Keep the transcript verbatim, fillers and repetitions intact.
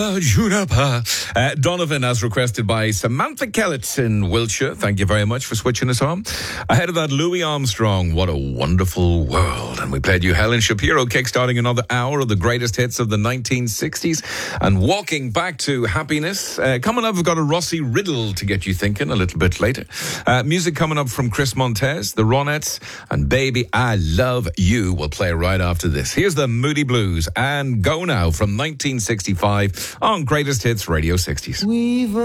Juniper. Uh, Donovan, as requested by Samantha Kellett in Wiltshire. Thank you very much for switching us on. Ahead of that, Louis Armstrong, What a Wonderful World. And we played you Helen Shapiro, kickstarting another hour of the greatest hits of the nineteen sixties. And walking back to happiness. Uh, coming up, we've got a Rossi Riddle to get you thinking a little bit later. Uh, music coming up from Chris Montez, the Ronettes, and Baby I Love You will play right after this. Here's the Moody Blues and Go Now from nineteen sixty-five on Greatest Hits Radio sixties. We've